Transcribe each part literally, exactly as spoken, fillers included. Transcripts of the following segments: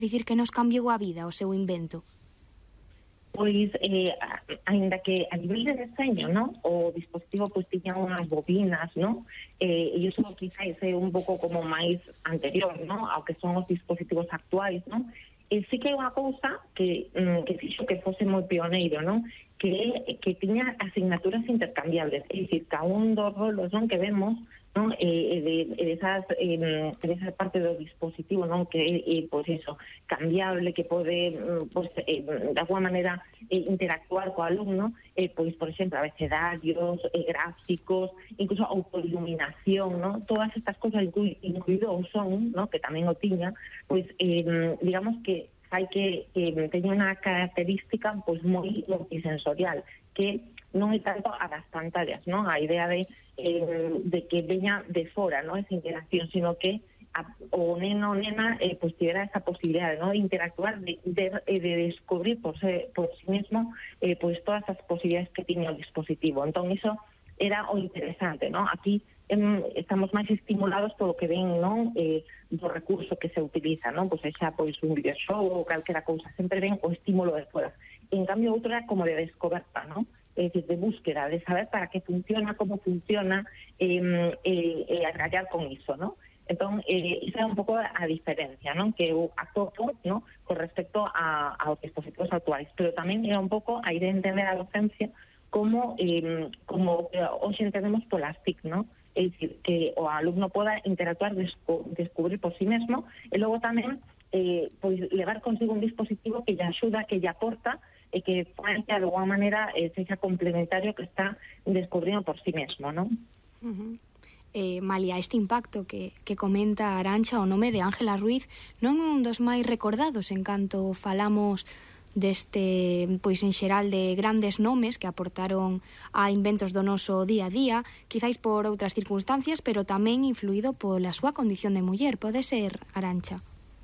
Dicir que nos cambiou a vida o seu invento? Pois, eh, ainda que a nivel de deseño, ¿no? O dispositivo pois tiña unhas bobinas, ¿no? Eh, e iso quizás é un pouco como máis anterior, ¿no? Ao que son os dispositivos actuais, ¿no? E sí que é unha cousa que, mm, que fixo que fose moi pioneiro, ¿no? Que, que tiña asignaturas intercambiables, é dicir, cada un dos rolos, ¿no? Que vemos, ¿no? Eh, de, de, esas, eh, de esa parte do dispositivo, ¿no? Que é, eh, pues eso, cambiable, que pode, pues, eh, de alguna maneira eh, interactuar co alumno, eh, pois, por exemplo, abecedarios, eh, gráficos, incluso autoiluminación, ¿no? Todas estas cosas, incluído o son, ¿no? Que tamén o tiña, pois, eh, digamos que hai que eh, teña unha característica pois moi multisensorial, que non é tanto a das pantallas, non? A idea de, eh, de que veña de fora, non? Esa interacción, sino que a, o neno o nena eh, pues tivera esa posibilidad, ¿no? De interactuar, de, de, de descubrir por, se, por sí mismo eh, pues todas as posibilidades que tiña o dispositivo. Entón, iso era o interesante, ¿no? Aquí em, estamos máis estimulados polo que ven, non? Eh, do recurso que se utiliza, non? Pois xa pois un videoxogo ou calquera cousa, sempre ven o estímulo de fora. En cambio, outro era como de descoberta, non? É dicir, de búsqueda, de saber para que funciona, como funciona, e eh, eh, eh, agallar con iso, non? Entón, eh, iso é un pouco a diferencia, non? Que eu atopo, non? Con respecto a, aos dispositivos actuais, pero tamén é un pouco a ir a entender a docencia como, eh, como hoxe entendemos polas T I C, non? É dicir, que o alumno poda interactuar, descu descubrir por sí mesmo, e logo tamén eh, pois levar consigo un dispositivo que lle axuda, que lle aporta, e que fai que de alguma maneira eh, sexa complementario que está descubrindo por sí mesmo, non? Uh -huh. eh, Malia, este impacto que, que comenta Arantxa, o nome de Ángela Ruiz non é un dos máis recordados en canto falamos deste, pois en xeral, de grandes nomes que aportaron a inventos do noso día a día, quizáis por outras circunstancias, pero tamén influído pola súa condición de muller. Pode ser, Arantxa?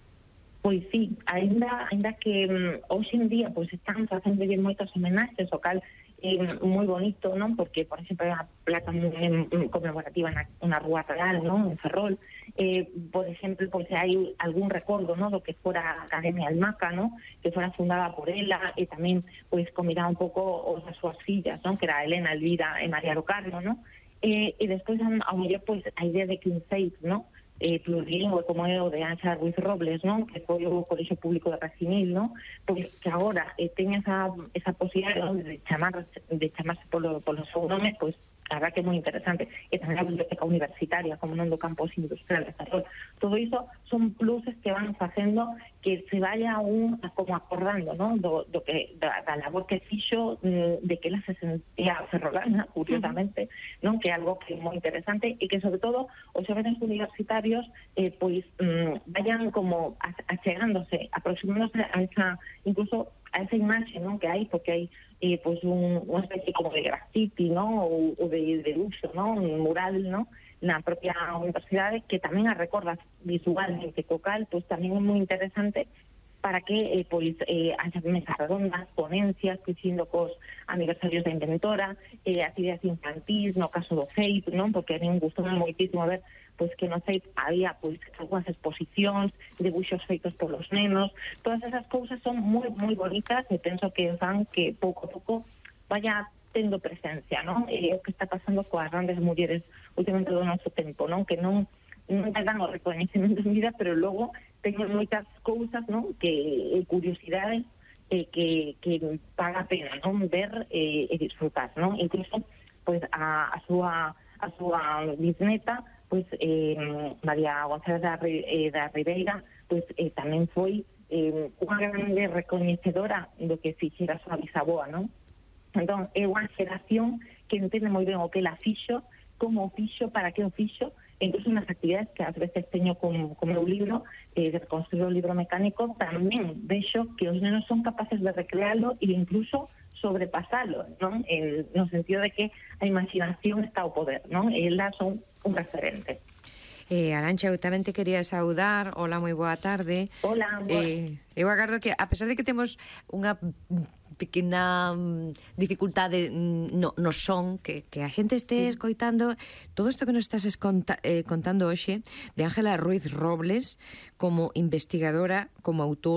Pois sí, ainda, ainda que um, hoxe en día pois están facendo moitas homenaxes, o cal é eh, moi bonito, non? Porque, por exemplo, hai unha placa conmemorativa na, na Rúa Real, non? En Ferrol. Eh, por exemplo, pois hai algún recordo, non? Do que fora a Academia Almaca, non? Que fora fundada por ela, e tamén, pois, combinaba un pouco os das súas fillas, non? Que era Elena, Elvira e María do Carmo, non? E, e despois, ao mellor, pois, a idea de que un seis, non? Eh, plurilingüe como é o de Ángela Ruiz Robles, non? Que foi o Colexio Público de Racimil, non? Pois que agora eh, ten esa, esa posibilidad, ¿no? de chamar de chamarse polo, polo seu nome, pois a verdad que é moi interesante. E tamén a biblioteca universitaria, como non do campus industrial de Ferrol. Todo iso son pluses que van facendo que se vaya aún como acordando, ¿no? Do, do que, da, da labor que fixo, de que ela se sentía ferrolana, curiosamente, ¿no? Que é algo que é moi interesante e que, sobre todo, os xóvenes universitarios eh, pois mm, vayan como achegándose, aproximándose a esa, incluso a esa imaxe, ¿no? Que hai, porque hai eh, pues un, unha especie como de graffiti, ¿no? Ou, ou de, de uso, ¿no? Un mural, ¿no? Na propia universidade, que tamén a recorda visualmente, co cal, pues tamén é moi interesante para que, eh, pois, eh, haxa mesas redondas, ponencias, coincidindo cos aniversarios da inventora, eh, actividades infantis, no caso do C E I P, non? Porque a mí me gustou moitísimo ver pois que no C E I P había pois algunhas exposicións, debuxos feitos polos nenos, todas esas cousas son moi moi bonitas e penso que fan que pouco a pouco vaya tendo presencia, non? E o que está pasando coas grandes mulleres últimamente do noso tempo, non? Que non non dan o recoñecemento en vida, pero logo teñen moitas cousas, non? Que curiosidades eh, que, que paga pena, non? Ver eh, e disfrutar, non? Incluso pois a, a súa a súa bisneta, pois eh, María González da, eh, da Ribeira, pois eh, tamén foi eh, unha grande recoñecedora do que fixera a súa bisaboa, non? Entón, é unha xeración que entende moi ben o que ela fixo, como o fixo, para que o fixo, incluso nas actividades que ás veces teño con, con meu libro, eh, de reconstruir o libro mecánico, tamén vexo que os nenos son capaces de recrearlo e incluso sobrepasalo, non? En, no sentido de que a imaginación está ao poder, non? E elas son un referente. Eh, Arantxa, eu tamén te quería saudar. Hola, moi boa tarde. Hola, boa. Eh, eu agardo que, a pesar de que temos unha pequena um, dificultade no, no son, que, que a xente este escoitando todo isto que nos estás esconta, eh, contando hoxe de Ángela Ruiz Robles como investigadora, como autora